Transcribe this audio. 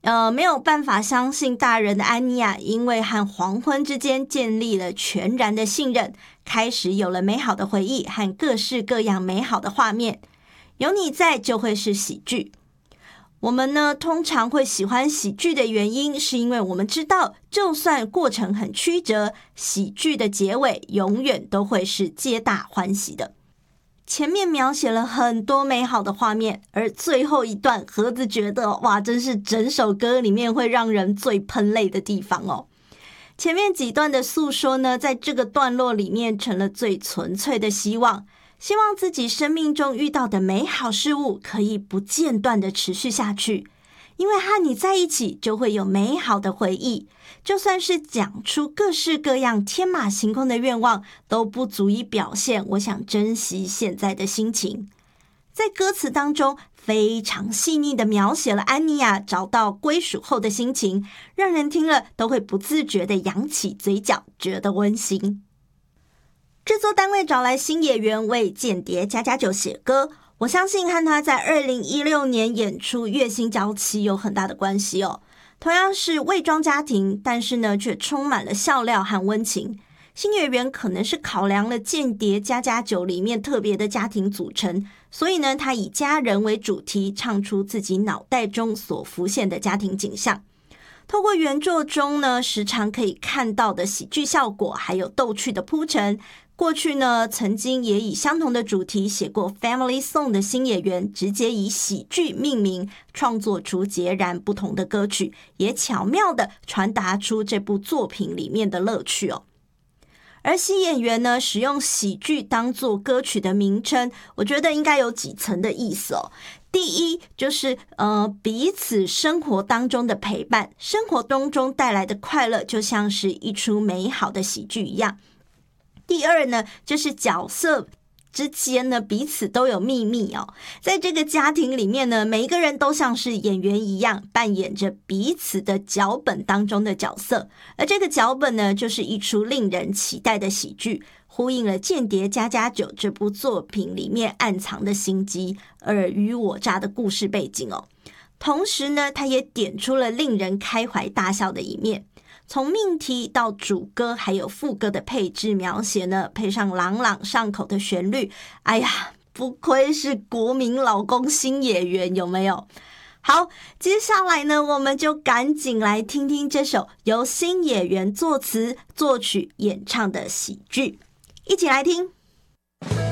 没有办法相信大人的安妮亚，因为和黄昏之间建立了全然的信任，开始有了美好的回忆和各式各样美好的画面。有你在就会是喜剧。我们呢，通常会喜欢喜剧的原因，是因为我们知道，就算过程很曲折，喜剧的结尾永远都会是皆大欢喜的。前面描写了很多美好的画面，而最后一段，盒子觉得哇，真是整首歌里面会让人最喷泪的地方哦。前面几段的诉说呢，在这个段落里面成了最纯粹的希望自己生命中遇到的美好事物可以不间断的持续下去，因为和你在一起就会有美好的回忆，就算是讲出各式各样天马行空的愿望，都不足以表现我想珍惜现在的心情。在歌词当中非常细腻的描写了安妮亚找到归属后的心情，让人听了都会不自觉的扬起嘴角，觉得温馨。制作单位找来新演员为间谍++9写歌，我相信和他在2016年演出《月薪娇妻》有很大的关系哦。同样是伪装家庭，但是呢却充满了笑料和温情。新演员可能是考量了间谍++9里面特别的家庭组成，所以呢他以家人为主题，唱出自己脑袋中所浮现的家庭景象。透过原作中呢时常可以看到的喜剧效果，还有逗趣的铺陈，过去呢曾经也以相同的主题写过 Family Song 的新演员，直接以喜剧命名，创作出截然不同的歌曲，也巧妙地传达出这部作品里面的乐趣哦。而新演员呢使用喜剧当作歌曲的名称，我觉得应该有几层的意思哦。第一就是彼此生活当中的陪伴，生活当中带来的快乐就像是一出美好的喜剧一样。第二呢，就是角色之间呢彼此都有秘密哦，在这个家庭里面呢，每一个人都像是演员一样，扮演着彼此的脚本当中的角色，而这个脚本呢，就是一出令人期待的喜剧，呼应了《间谍++9》这部作品里面暗藏的心机，尔虞我诈的故事背景哦。同时呢，它也点出了令人开怀大笑的一面。从命题到主歌还有副歌的配置描写呢，配上朗朗上口的旋律，哎呀，不愧是国民老公新演员，有没有？好，接下来呢，我们就赶紧来听听这首由新演员作词作曲演唱的喜剧，一起来听。